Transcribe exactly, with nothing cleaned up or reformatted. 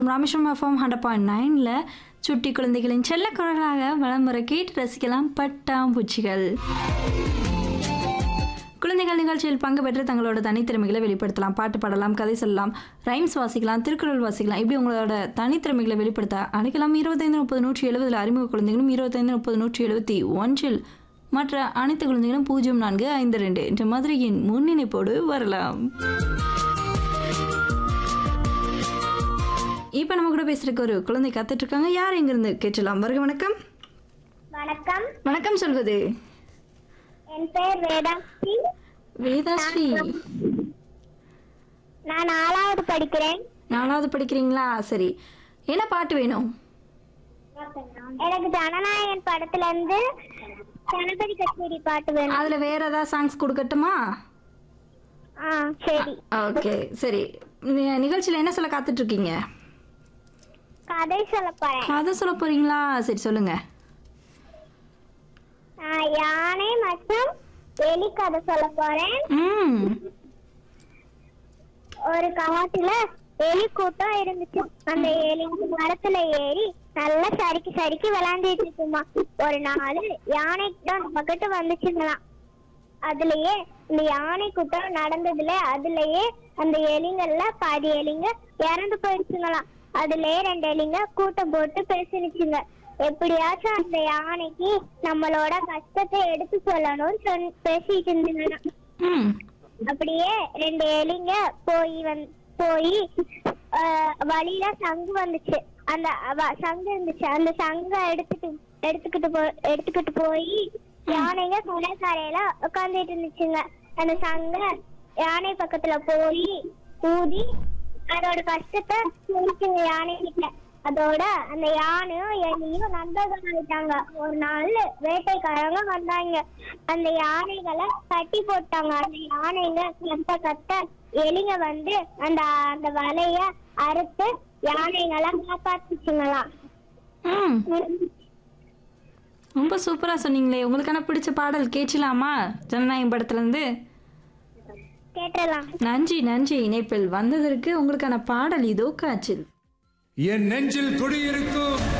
Rameswaram FM hundred point நைனில் சுட்டி குழந்தைகளின் செல்ல குரலாக வலம் வர கேட்டு ரசிக்கலாம் பட்டாம்பூச்சிகள். குழந்தைகள் நிகழ்ச்சியில் பங்கு பெற்று தங்களோட தனித்திறமைகளை வெளிப்படுத்தலாம். பாட்டு பாடலாம், கதை சொல்லலாம், ரைம்ஸ் வாசிக்கலாம், திருக்குறள் வாசிக்கலாம். இப்படி உங்களோட தனித்திறமைகளை வெளிப்படுத்த அழைக்கலாம். இருபத்தைந்து முப்பது நூற்றி எழுபதில் அறிமுக குழந்தைகளும், இருபத்தைந்து முப்பது நூற்றி எழுபத்தி ஒன்றில் மற்ற அனைத்து குழந்தைகளும் பூஜ்ஜியம் நான்கு ஐந்து ரெண்டு என்ற மதுரையின் முன்னிணைப்போடு வரலாம். இப்போ நம்ம கூட பேசுறதுக்கு ஒரு குழந்தை காத்துட்டு இருக்காங்க. யார் எங்கிருந்து கேட்டலாம்? வருக. வணக்கம். வணக்கம். வணக்கம் சொல்வது. என் பேர் வேதாஸ்ரீ. வேதாஸ்ரீ, நான் நாலாவது படிக்கிறேன். நாலாவது படிக்கிறீங்களா? சரி, என்ன பாட்டு வேணும்? எனக்கு ஜனநாயகன் படத்துல இருந்து கணபதி கச்சேரி பாட்டு வேணும். அதுல வேற ஏதாவது சாங்ஸ் கொடுக்கட்டுமா? ஆ சரி. ஓகே, சரி. நி- நிகழ்ச்சியில என்ன சொல்ல காத்துட்டு இருக்கீங்க? கதை சொல்ல போறேன். கதை சொல்ல போறீங்களா? சரி, சொல்லுங்க. நான் யானை மற்றும் எலி கதை சொல்ல போறேன். ம் ஒரு காட்டுல எலி கூட்டம் இருந்துச்சு. அந்த எலி மரத்துல ஏறி நல்லா சறுக்கி சறுக்கி விளையாண்டுட்டு இருக்குமா. ஒரு நாள் யானை தான் பக்கத்து வந்துச்சுங்களாம். அதுலயே இந்த யானை கூட்டம் நடந்ததுல அதுலயே அந்த எலிங்கள்ல பாதி எலிங்க இறந்து போயிடுச்சுங்களாம். அதுலயே ரெண்டு எலிங்க கூட்டம் போட்டு பேசினுச்சுங்க. எப்படியாச்சும் அந்த யானைக்கு நம்மளோட கஷ்டத்தை எடுத்து சொல்லணும்னு சொன்ன பேசிட்டு இருந்துங்க. ம் அப்படியே ரெண்டு எலிங்க போய் வந் போய் வழியில சங்கு வந்துச்சு. அந்த வ- சங்கு இருந்துச்சு. அந்த சங்க எடுத்துட்டு எடுத்துக்கிட்டு போ எடுத்துக்கிட்டு போய் யானைங்க கடற்கரையில உட்காந்துட்டு இருந்துச்சுங்க. அந்த சங்க யானை பக்கத்துல போய் ஊதி அதோட கஷ்டத்தை சொல்லிச்சுங்க யானை கிட்ட. அதோட அந்த யானையும் எலியும் நண்பர்கள் ஆயிட்டாங்க. ஒரு நாள் வேட்டைக்காரங்க வந்தாங்க. அந்த யானைகளை கட்டி போட்டாங்க. அந்த யானைங்க கத்த கத்த எலிங்க வந்து அந்த அந்த வலைய அறுத்து யானைகளை காப்பாத்துச்சுங்களாம். ம் ரொம்ப சூப்பரா சொன்னீங்களே. உங்களுக்கான பிடிச்ச பாடல் கேட்கலாமா? ஜனநாயகம் படத்துல இருந்து. கேட்டலாம். நன்றி நன்றி இணைப்பில் வந்ததற்கு. உங்களுக்கான பாடல் இதோ காற்றில். என் நெஞ்சில் குடியிருக்கும்